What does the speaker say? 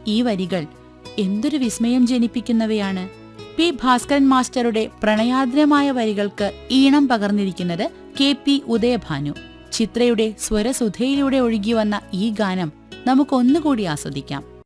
ഈ വരികൾ എന്തൊരു വിസ്മയം ജനിപ്പിക്കുന്നവയാണ്. പി ഭാസ്കരൻ മാസ്റ്ററുടെ പ്രണയാർദ്രമായ വരികൾക്ക് ഈണം പകർന്നിരിക്കുന്നത് KP ഉദയഭാനു. ചിത്രയുടെ സ്വരസുധയിലൂടെ ഒഴുകിവന്ന ഈ ഗാനം നമുക്കൊന്നുകൂടി ആസ്വദിക്കാം.